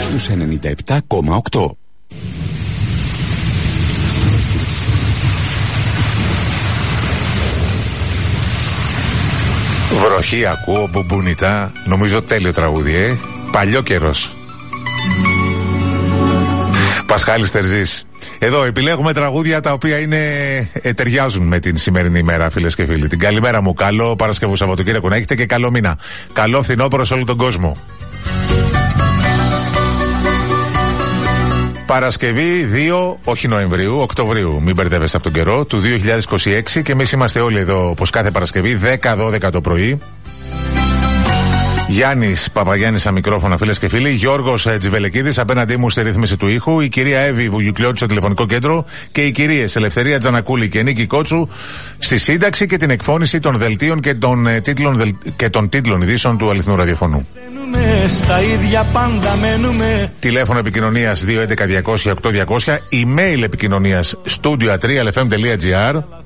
στους 97,8. Βροχή ακούω, μπουμπουνιτά. Νομίζω τέλειο τραγούδι, Παλιό καιρός. Πασχάλης Τερζής. Εδώ επιλέγουμε τραγούδια τα οποία ταιριάζουν με την σημερινή ημέρα, φίλες και φίλοι. Την καλημέρα μου, καλό Παρασκευό Σαββατοκύριακο να έχετε και καλό μήνα. Καλό φθινόπωρο σε όλο τον κόσμο. Παρασκευή 2, όχι Νοεμβρίου, Οκτωβρίου, μην μπερδεύεστε από τον καιρό, του 2026 και εμείς είμαστε όλοι εδώ όπως κάθε Παρασκευή, 10-12 το πρωί. Γιάννης Παπαγιάννης στα μικρόφωνα, φίλες και φίλοι. Γιώργος Τζιβελεκίδης απέναντί μου στη ρύθμιση του ήχου. Η κυρία Εύη Βουγιουκλιώτη στο τηλεφωνικό κέντρο. Και οι κυρίες Ελευθερία Τζανακούλη και Νίκη Κότσου στη σύνταξη και την εκφώνηση των δελτίων και των τίτλων ειδήσεων του αληθινού ραδιοφωνού. Στα ίδια πάντα μένουμε. Τηλέφωνο επικοινωνίας 211-200-8200. Email επικοινωνίας studio@realfm.gr.